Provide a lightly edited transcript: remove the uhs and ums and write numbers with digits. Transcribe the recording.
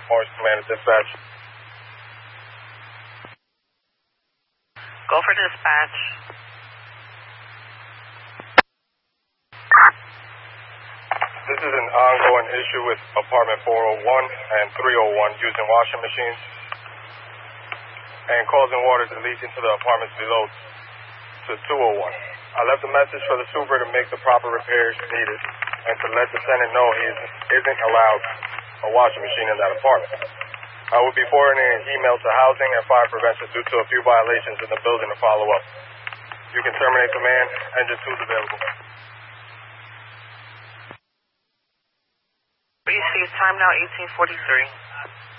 Morris Commander Dispatch. Go for dispatch. This is an ongoing issue with apartment 401 and 301 using washing machines and causing water to leak into the apartments below to 201. I left a message for the super to make the proper repairs needed and to let the tenant know he isn't allowed a washing machine in that apartment. I will be forwarding an email to Housing and Fire Prevention due to a few violations in the building to follow up. You can terminate command. Engine 2 is available. Receive time now 1843.